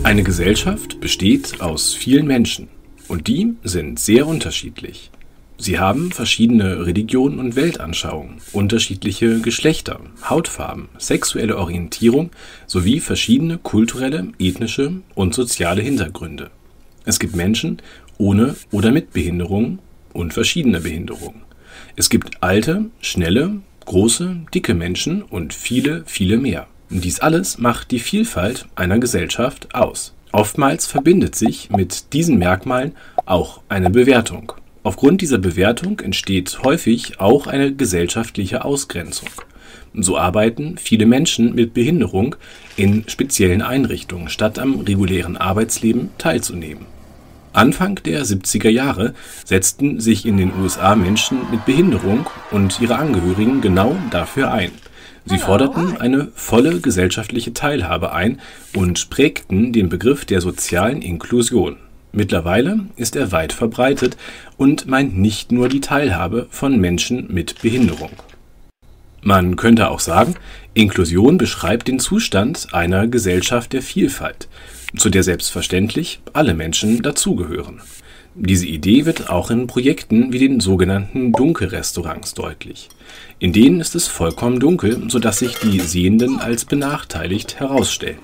Eine Gesellschaft besteht aus vielen Menschen und die sind sehr unterschiedlich. Sie haben verschiedene Religionen und Weltanschauungen, unterschiedliche Geschlechter, Hautfarben, sexuelle Orientierung sowie verschiedene kulturelle, ethnische und soziale Hintergründe. Es gibt Menschen ohne oder mit Behinderung und verschiedene Behinderungen. Es gibt alte, schnelle, große, dicke Menschen und viele, viele mehr. Dies alles macht die Vielfalt einer Gesellschaft aus. Oftmals verbindet sich mit diesen Merkmalen auch eine Bewertung. Aufgrund dieser Bewertung entsteht häufig auch eine gesellschaftliche Ausgrenzung. So arbeiten viele Menschen mit Behinderung in speziellen Einrichtungen, statt am regulären Arbeitsleben teilzunehmen. Anfang der 70er Jahre setzten sich in den USA Menschen mit Behinderung und ihre Angehörigen genau dafür ein. Sie forderten eine volle gesellschaftliche Teilhabe ein und prägten den Begriff der sozialen Inklusion. Mittlerweile ist er weit verbreitet und meint nicht nur die Teilhabe von Menschen mit Behinderung. Man könnte auch sagen, Inklusion beschreibt den Zustand einer Gesellschaft der Vielfalt, zu der selbstverständlich alle Menschen dazugehören. Diese Idee wird auch in Projekten wie den sogenannten Dunkelrestaurants deutlich. In denen ist es vollkommen dunkel, sodass sich die Sehenden als benachteiligt herausstellen.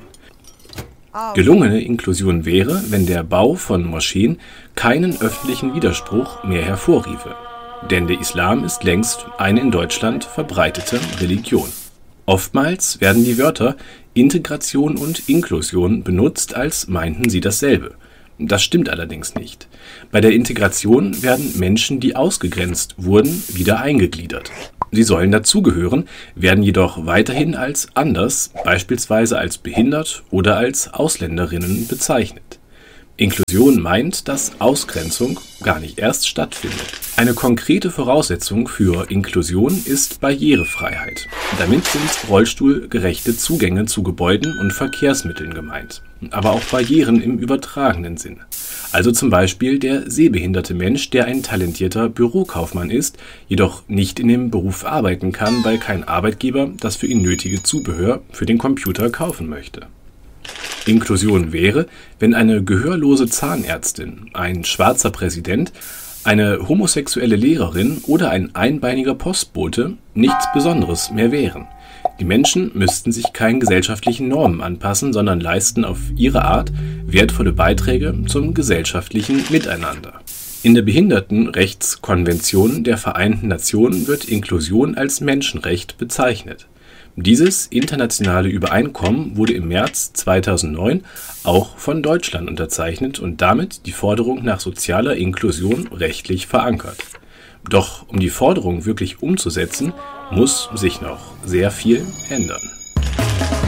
Gelungene Inklusion wäre, wenn der Bau von Moscheen keinen öffentlichen Widerspruch mehr hervorriefe. Denn der Islam ist längst eine in Deutschland verbreitete Religion. Oftmals werden die Wörter Integration und Inklusion benutzt, als meinten sie dasselbe. Das stimmt allerdings nicht. Bei der Integration werden Menschen, die ausgegrenzt wurden, wieder eingegliedert. Sie sollen dazugehören, werden jedoch weiterhin als anders, beispielsweise als behindert oder als Ausländerinnen bezeichnet. Inklusion meint, dass Ausgrenzung gar nicht erst stattfindet. Eine konkrete Voraussetzung für Inklusion ist Barrierefreiheit. Damit sind rollstuhlgerechte Zugänge zu Gebäuden und Verkehrsmitteln gemeint, aber auch Barrieren im übertragenen Sinn. Also zum Beispiel der sehbehinderte Mensch, der ein talentierter Bürokaufmann ist, jedoch nicht in dem Beruf arbeiten kann, weil kein Arbeitgeber das für ihn nötige Zubehör für den Computer kaufen möchte. Inklusion wäre, wenn eine gehörlose Zahnärztin, ein schwarzer Präsident, eine homosexuelle Lehrerin oder ein einbeiniger Postbote nichts Besonderes mehr wären. Die Menschen müssten sich keinen gesellschaftlichen Normen anpassen, sondern leisten auf ihre Art wertvolle Beiträge zum gesellschaftlichen Miteinander. In der Behindertenrechtskonvention der Vereinten Nationen wird Inklusion als Menschenrecht bezeichnet. Dieses internationale Übereinkommen wurde im März 2009 auch von Deutschland unterzeichnet und damit die Forderung nach sozialer Inklusion rechtlich verankert. Doch um die Forderung wirklich umzusetzen, muss sich noch sehr viel ändern.